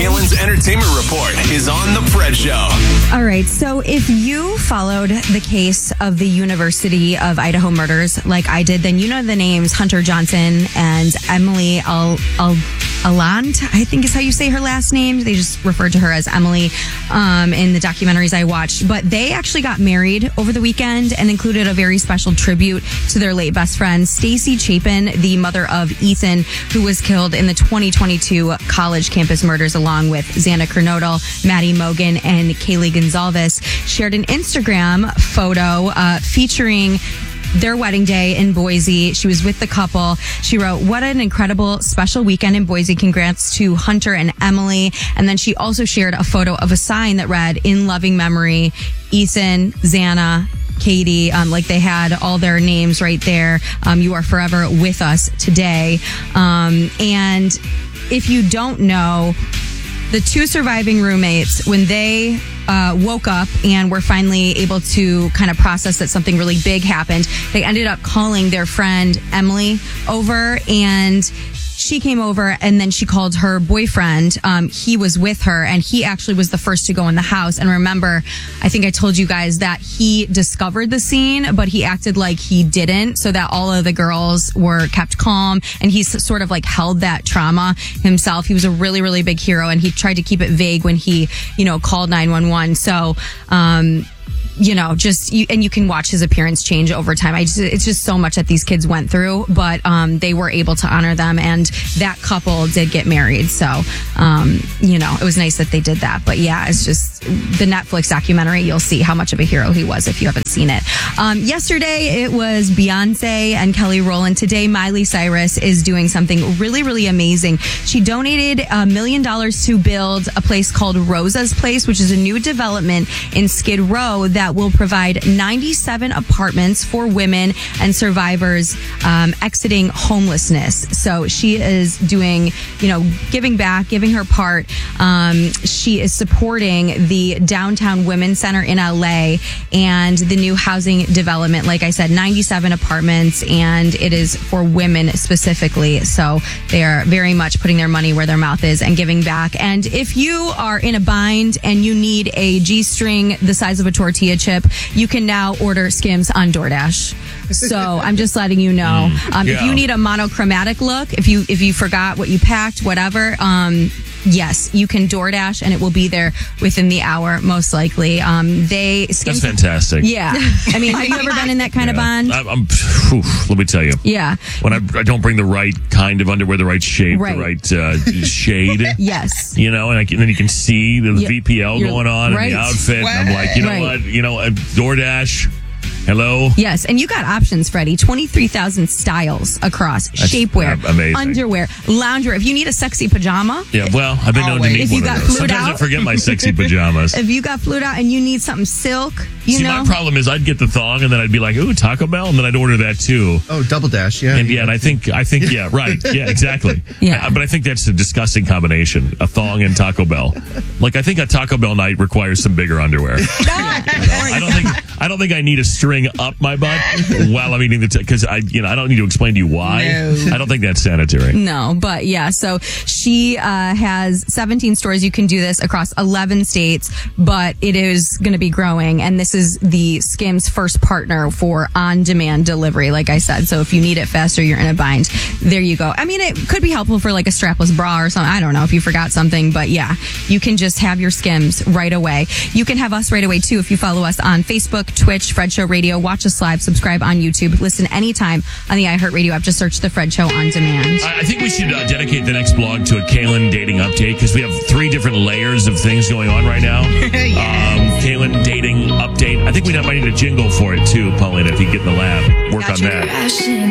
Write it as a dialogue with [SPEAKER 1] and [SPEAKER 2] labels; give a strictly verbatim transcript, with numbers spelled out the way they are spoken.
[SPEAKER 1] Kaylin's Entertainment Report is on The Fred Show.
[SPEAKER 2] All right, so if you followed the case of the University of Idaho murders like I did, then you know the names Hunter Johnson and Emily Al- Al- Aland, I think is how you say her last name. They just referred to her as Emily um, in the documentaries I watched. But they actually got married over the weekend and included a very special tribute to their late best friend, Stacy Chapin, the mother of Ethan, who was killed in the twenty twenty-two college campus murders, along with Xana Kernodle, Maddie Mogan, and Kaylee Gonzalez. Shared an Instagram photo uh, featuring their wedding day in Boise. She was with the couple. She wrote, "What an incredible special weekend in Boise. Congrats to Hunter and Emily." And then she also shared a photo of a sign that read, "In loving memory, Ethan, Xana, Katie." Um, like they had all their names right there. Um, you are forever with us today. Um, and if you don't know, the two surviving roommates, when they uh, woke up and were finally able to kind of process that something really big happened, they ended up calling their friend Emily over, and she came over, and then she called her boyfriend. Um, he was with her, and he actually was the first to go in the house. And remember, I think I told you guys that he discovered the scene, but he acted like he didn't, so that all of the girls were kept calm. And he's sort of like held that trauma himself. He was a really, really big hero, and he tried to keep it vague when he, you know, called nine one one. So, um, you know, just, you, and you can watch his appearance change over time. I just, it's just so much that these kids went through, but, um, they were able to honor them, and that couple did get married. So, um, you know, it was nice that they did that. But yeah, it's just the Netflix documentary. You'll see how much of a hero he was if you haven't seen it. Um, yesterday it was Beyonce and Kelly Rowland. Today, Miley Cyrus is doing something really, really amazing. She donated a million dollars to build a place called Rosa's Place, which is a new development in Skid Row that will provide ninety-seven apartments for women and survivors um, exiting homelessness. So she is doing, you know, giving back, giving her part. Um, she is supporting the Downtown Women's Center in L A and the new housing development. Like I said, ninety-seven apartments, and it is for women specifically. So they are very much putting their money where their mouth is and giving back. And if you are in a bind and you need a G-string the size of a tortilla chip, you can now order Skims on DoorDash. So I'm just letting you know. Um,
[SPEAKER 3] Yeah.
[SPEAKER 2] If you need a monochromatic look, if you if you forgot what you packed, whatever, um, yes, you can DoorDash, and it will be there within the hour, most likely. Um, they Skims,
[SPEAKER 3] That's fantastic.
[SPEAKER 2] Yeah, I mean, have you ever been in that kind of bond?
[SPEAKER 3] I'm, I'm, whew, let me tell you.
[SPEAKER 2] Yeah.
[SPEAKER 3] When I, I don't bring the right kind of underwear, the right shape,
[SPEAKER 2] Right.
[SPEAKER 3] the right uh, shade.
[SPEAKER 2] Yes.
[SPEAKER 3] You know, and, I, and then you can see the
[SPEAKER 2] Yeah.
[SPEAKER 3] V P L
[SPEAKER 2] You're
[SPEAKER 3] going on
[SPEAKER 2] right.
[SPEAKER 3] in the outfit. And I'm like, you know
[SPEAKER 2] Right.
[SPEAKER 3] what? You know, uh, DoorDash. Hello.
[SPEAKER 2] Yes, and you got options, Freddie. twenty-three thousand styles across
[SPEAKER 3] That's
[SPEAKER 2] shapewear,
[SPEAKER 3] amazing.
[SPEAKER 2] underwear, loungewear. If you need a sexy pajama,
[SPEAKER 3] Yeah, well, I've been known to
[SPEAKER 4] Always.
[SPEAKER 3] need
[SPEAKER 2] If you
[SPEAKER 3] one
[SPEAKER 2] got
[SPEAKER 3] of those.
[SPEAKER 2] flued
[SPEAKER 3] Sometimes I
[SPEAKER 2] out.
[SPEAKER 3] forget my sexy pajamas.
[SPEAKER 2] if you got flued out and you need something silk, you
[SPEAKER 3] See,
[SPEAKER 2] know.
[SPEAKER 3] my problem is I'd get the thong and then I'd be like, ooh, Taco Bell, and then I'd order that too.
[SPEAKER 4] Oh, Double Dash, yeah.
[SPEAKER 3] And yeah, and I think, I think, yeah, right. Yeah, exactly.
[SPEAKER 2] Yeah.
[SPEAKER 3] Uh, but I think that's a disgusting combination, a thong and Taco Bell. Like, I think a Taco Bell night requires some bigger underwear. You know, I don't think, I don't think I need a string up my butt while I'm eating the, because I, you know, I don't need to explain to you why.
[SPEAKER 4] No.
[SPEAKER 3] I don't think that's sanitary.
[SPEAKER 2] No, but yeah, so she uh, has seventeen stores. You can do this across eleven states, but it is going to be growing. And this is the Skims first partner for on-demand delivery, like I said. So if you need it faster, you're in a bind. There you go. I mean, it could be helpful for like a strapless bra or something. I don't know if you forgot something, but yeah, you can just have your Skims right away. You can have us right away too if you follow us on Facebook, Twitch, Fred Show Radio, watch us live, subscribe on YouTube, listen anytime on the iHeartRadio app. Just search The Fred Show on demand.
[SPEAKER 3] I I think we should uh, dedicate the next blog to a Kaylin dating update because we have three different layers of things going on right now. um, Kaylin dating update. I think we might need a jingle for it too, Paulina, if you get in the lab. Work on that.